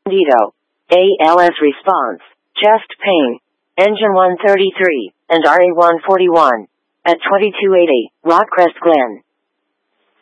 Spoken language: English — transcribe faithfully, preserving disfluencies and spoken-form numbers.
Dito. A L S response. Chest pain. Engine one thirty-three, and R A one forty-one. At twenty-two eighty, Rockcrest Glen.